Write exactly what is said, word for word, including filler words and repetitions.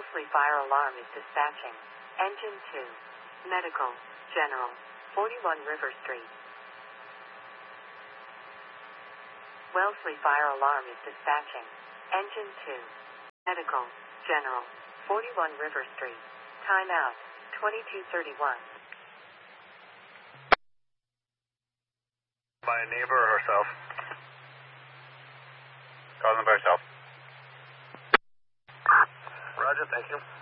Wellesley Fire Alarm is dispatching. Engine two. Medical. General. forty-one River Street. Wellesley Fire Alarm is dispatching. Engine two. Medical. General. forty-one River Street. Timeout. twenty-two thirty-one. By a neighbor or herself? Calling by herself. Roger, thank you.